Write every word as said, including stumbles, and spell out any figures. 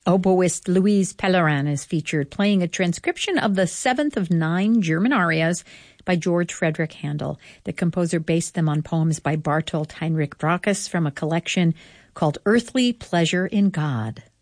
Oboist Louise Pellerin is featured playing a transcription of the seventh of nine German arias by George Frederick Handel. The composer based them on poems by Bartolt Heinrich Brachus from a collection called Earthly Pleasure in God.